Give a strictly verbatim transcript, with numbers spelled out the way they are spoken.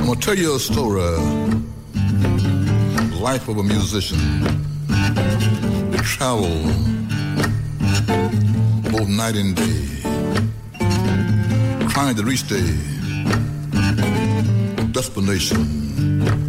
gonna tell you a story, life of a musician. They travel both night and day, trying to reach their destination.